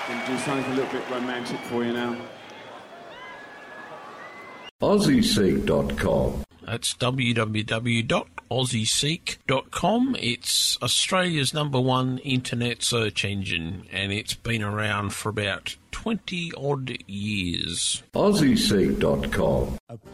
Gonna do something a little bit romantic for you now. AussieSeek.com. That's www.aussieseek.com. It's Australia's #1 internet search engine, and it's been around for about 20-odd years. AussieSeek.com. A